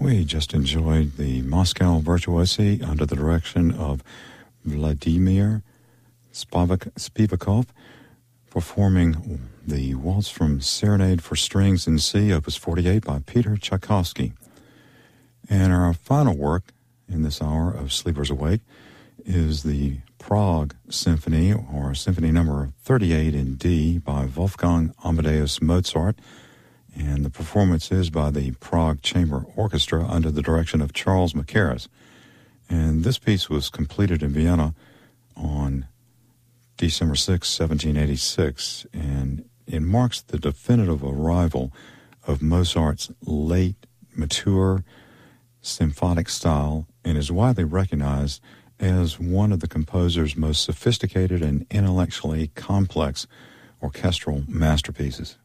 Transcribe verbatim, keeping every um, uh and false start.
We just enjoyed the Moscow Virtuosi under the direction of Vladimir Spivak- Spivakov, performing the waltz from Serenade for Strings in C, Opus forty-eight by Peter Tchaikovsky. And our final work in this hour of Sleepers Awake is the Prague Symphony, or Symphony number thirty-eight in D by Wolfgang Amadeus Mozart, and the performance is by the Prague Chamber Orchestra under the direction of Charles Mackerras. And this piece was completed in Vienna on December sixth, seventeen eighty-six, and it marks the definitive arrival of Mozart's late, mature, symphonic style and is widely recognized as one of the composer's most sophisticated and intellectually complex orchestral masterpieces.